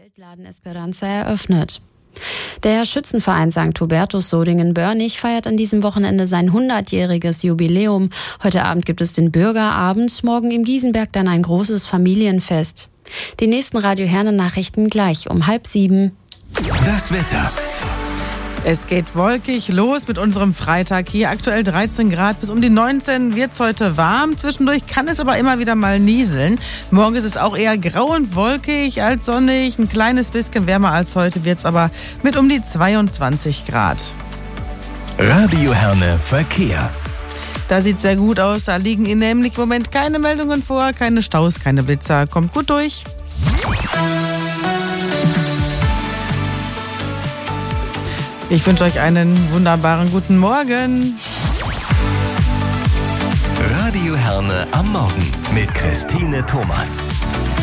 Altladen Esperanza eröffnet. Der Schützenverein St. Hubertus Sodingen-Börnich feiert an diesem Wochenende sein 100-jähriges Jubiläum. Heute Abend gibt es den Bürgerabend, morgen im Giesenberg dann ein großes Familienfest. Die nächsten Radio Herne Nachrichten gleich um 6:30. Das Wetter. Es geht wolkig los mit unserem Freitag. Hier aktuell 13 Grad, bis um die 19 wird es heute warm. Zwischendurch kann es aber immer wieder mal nieseln. Morgen ist es auch eher grau und wolkig als sonnig. Ein kleines bisschen wärmer als heute wird es aber mit um die 22 Grad. Radio Herne Verkehr. Da sieht sehr gut aus. Da liegen Ihnen nämlich im Moment keine Meldungen vor, keine Staus, keine Blitzer. Kommt gut durch. Ich wünsche euch einen wunderbaren guten Morgen. Radio Herne am Morgen mit Christine Thomas.